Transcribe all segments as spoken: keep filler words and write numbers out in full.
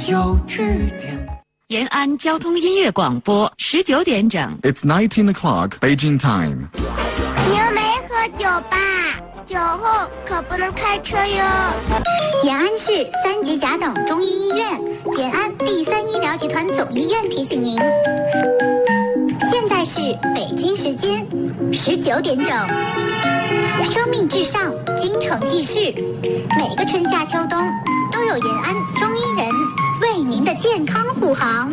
有句点。 延安交通音乐广播，十九点整。 It's nineteen o'clock Beijing time. 你又没喝酒吧？酒后可不能开车哟。 延安市三级甲等中医医院，延安第三医疗集团总医院提醒您，现在是北京时间十九点整。生命至上，精诚济世，每个春夏秋冬都有延安中医人为您的健康护航。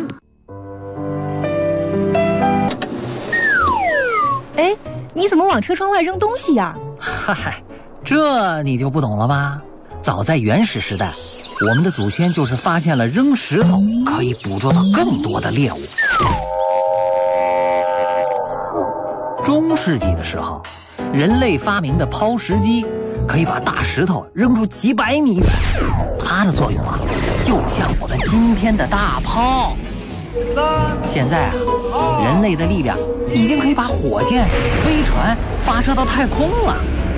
哎，你怎么往车窗外扔东西呀？ 嗨，这你就不懂了吧？早在原始时代，我们的祖先就是发现了扔石头可以捕捉到更多的猎物。中世纪的时候，人类发明的抛石机可以把大石头扔出几百米远，它的作用啊，就像我们今天的大炮。现在啊，人类的力量已经可以把火箭、飞船发射到太空了。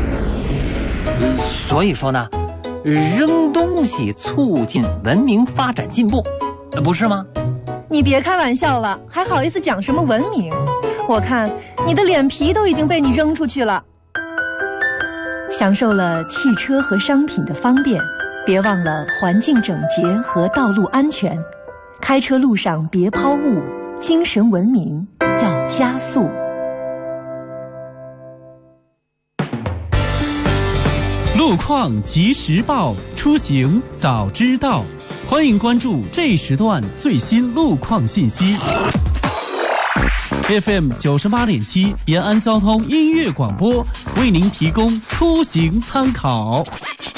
所以说呢，扔东西促进文明发展进步，不是吗？ 你别开玩笑了，还好意思讲什么文明？我看你的脸皮都已经被你扔出去了。享受了汽车和商品的方便，别忘了环境整洁和道路安全。开车路上别抛物，精神文明要加速。 路况及时报，出行早知道。欢迎关注这时段最新路况信息。F M 九十八点七，延安交通音乐广播为您提供出行参考。